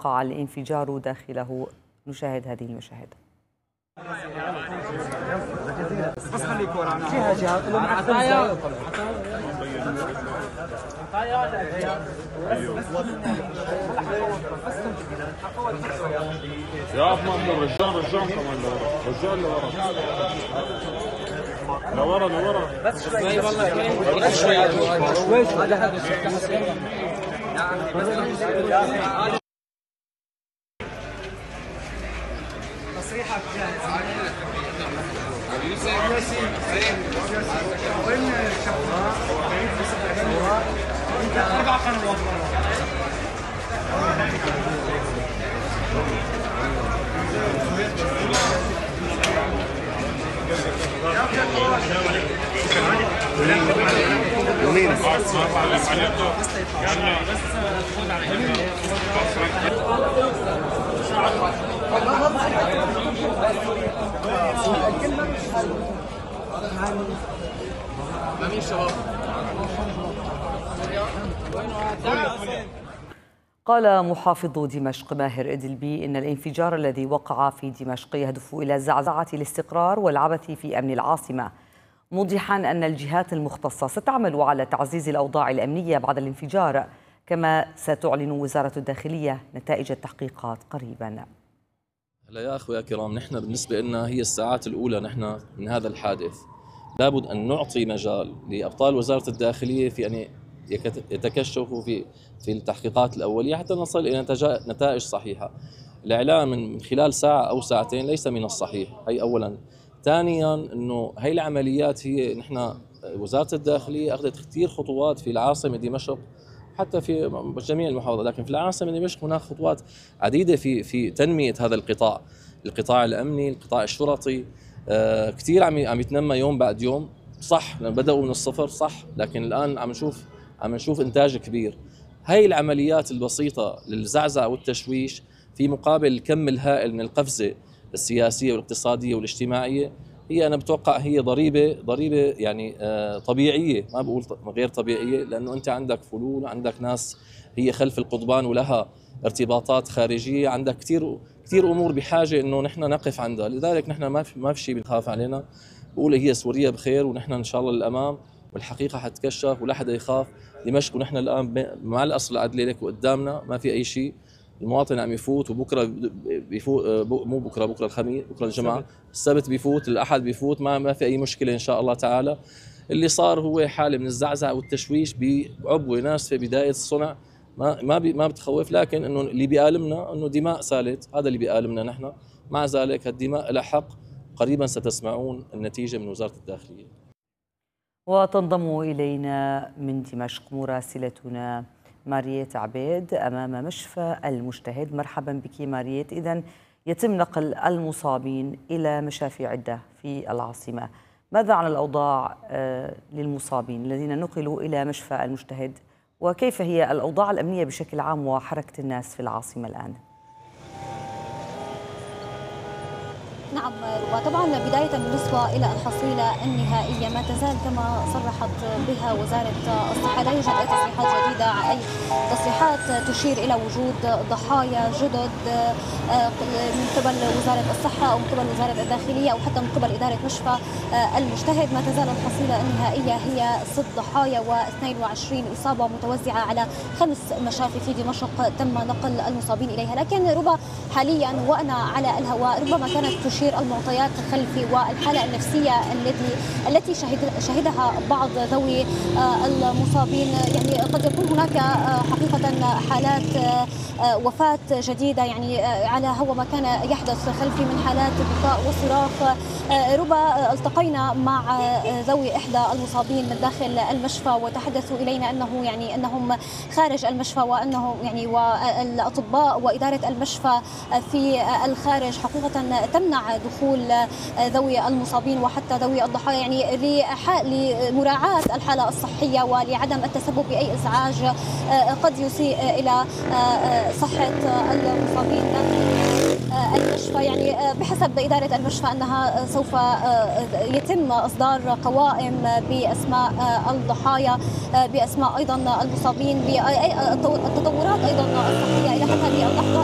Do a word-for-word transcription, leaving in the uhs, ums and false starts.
وقع الانفجار داخله. نشاهد هذه المشاهد. بس خليك ورا جهه جهه عطايا يا ابو مأمور رجال رجال كمان رجال لورا لورا لورا بس شوي والله بس شوي شوي هذا هذا تصريحك جاهز وين الشباب انت اربع قنوات قال محافظ دمشق ماهر إدلبي إن الانفجار الذي وقع في دمشق يهدف إلى زعزعة الاستقرار والعبث في أمن العاصمة، موضحا أن الجهات المختصة ستعمل على تعزيز الأوضاع الأمنية بعد الانفجار، كما ستعلن وزارة الداخلية نتائج التحقيقات قريبا. هلا يا أخوة يا كرام، نحن بالنسبة لنا هي الساعات الأولى نحن من هذا الحادث، لابد أن نعطي مجال لأبطال وزارة الداخلية في أن يتكشفوا في في التحقيقات الأولية حتى نصل إلى نتائج صحيحة. الإعلام من خلال ساعة أو ساعتين ليس من الصحيح، هي أولا. ثانيا أنه هي العمليات هي نحن وزارة الداخلية أخذت كثير خطوات في العاصمة دمشق حتى في جميع المحافظات، لكن في العاصمة دمشق هناك خطوات عديدة في في تنمية هذا القطاع، القطاع الأمني، القطاع الشرطي، آه كثير عم عم يتنمى يوم بعد يوم. صح بدأوا من الصفر صح، لكن الآن عم نشوف عم نشوف إنتاج كبير. هاي العمليات البسيطة للزعزعة والتشويش في مقابل الكم الهائل من القفزة السياسية والاقتصادية والاجتماعية، هي أنا بتوقع هي ضريبة ضريبة يعني آه طبيعية، ما بقول غير طبيعية، لأنه أنت عندك فلول، عندك ناس هي خلف القضبان ولها ارتباطات خارجية، عندك كثير كثير أمور بحاجة إنه نحن نقف عندها. لذلك نحن ما في ما في شيء بنخاف علينا، بقول هي سوريا بخير ونحن إن شاء الله للأمام والحقيقة حتكشف ولا حدا يخاف. دمشق ونحن الآن مع الأصل العدلي لك وقدامنا، ما في أي شيء. المواطن عم يفوت، وبكره بيفوت، مو بكره بكره الخميس، بكره الجمعة، السبت بيفوت، الأحد بيفوت، ما ما في أي مشكلة إن شاء الله تعالى. اللي صار هو حالة من الزعزعة والتشويش بعبوة ناس في بداية الصنع، ما ما ما بتخوف، لكن إنه اللي بيألمنا إنه دماء سالت، هذا اللي بيألمنا نحن. مع ذلك الدماء لها حق، قريبا ستسمعون النتيجة من وزارة الداخلية. وتنضم إلينا من دمشق مراسلتنا ماريت عبيد أمام مشفى المجتهد. مرحبا بك ماريت. إذن يتم نقل المصابين إلى مشافي عدة في العاصمة، ماذا عن الأوضاع للمصابين الذين نقلوا إلى مشفى المجتهد، وكيف هي الأوضاع الأمنية بشكل عام وحركة الناس في العاصمة الآن؟ نعم، وطبعا بداية بالنسبة إلى الحصيلة النهائية ما تزال كما صرحت بها وزارة الصحة، لا يوجد أي تصريحات جديدة، أي تصريحات تشير إلى وجود ضحايا جدد من قبل وزارة الصحة أو من قبل وزارة الداخلية أو حتى من قبل إدارة مشفى المجتهد. ما تزال الحصيلة النهائية هي ست ضحايا واثنين وعشرين إصابة متوزعة على خمس مشافي في دمشق تم نقل المصابين إليها. لكن ربما حاليا وأنا على الهواء ربما كانت تشير المعطيات خلفي والحالة النفسية التي التي شهد شهدها بعض ذوي المصابين. يعني قد يكون هناك حقيقة حالات وفاة جديدة يعني على هو ما كان يحدث خلفي من حالات بكاء وصراخ. ربما التقينا مع ذوي إحدى المصابين من داخل المشفى وتحدثوا إلينا أنه يعني أنهم خارج المشفى، وأنه يعني والأطباء وإدارة المشفى في الخارج حقيقة تمنع دخول ذوي المصابين وحتى ذوي الضحايا يعني لمراعاة الحالة الصحية ولعدم التسبب بأي إزعاج قد يسيء إلى صحة المصابين المشفى. يعني بحسب إدارة المشفى أنها سوف يتم إصدار قوائم بأسماء الضحايا، بأسماء أيضا المصابين، بالتطورات أيضا الصحية إلى حد هذه اللحظة.